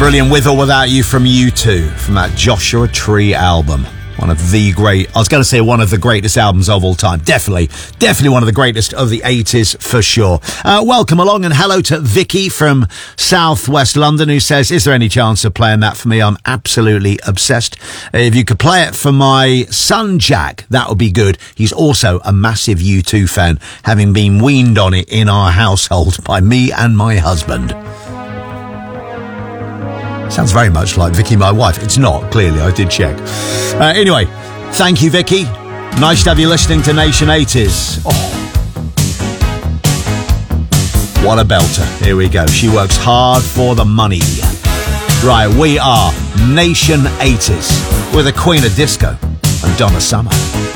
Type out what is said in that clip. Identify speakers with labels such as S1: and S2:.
S1: brilliant With or Without You from U2, from that Joshua Tree album. One of the greatest albums of all time. Definitely one of the greatest of the 80s for sure. Welcome along and hello to Vicky from Southwest London, who says, is there any chance of playing that for me? I'm absolutely obsessed. If you could play it for my son Jack, that would be good. He's also a massive U2 fan, having been weaned on it in our household by me and my husband. Sounds very much like Vicky, my wife. It's not, clearly, I did check. Anyway, thank you, Vicky. Nice to have you listening to Nation 80s. Oh. What a belter. Here we go. She works hard for the money. Right, we are Nation 80s with the Queen of Disco and Donna Summer.